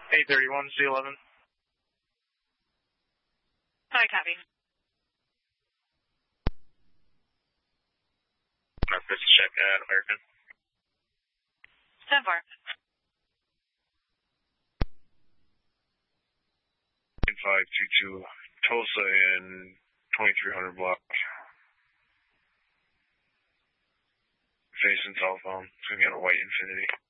831 C11. Hi, copy. This is check at American. 10-4. 522 Tulsa and 2300 block. Facing southbound. It's going to get a white Infinity.